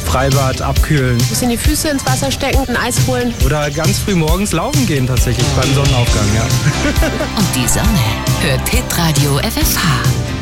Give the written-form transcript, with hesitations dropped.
Freibad abkühlen. Ein bisschen die Füße ins Wasser stecken, ein Eis holen. Oder ganz früh morgens laufen gehen tatsächlich beim Sonnenaufgang, ja. Und die Sonne hört Hitradio FFH.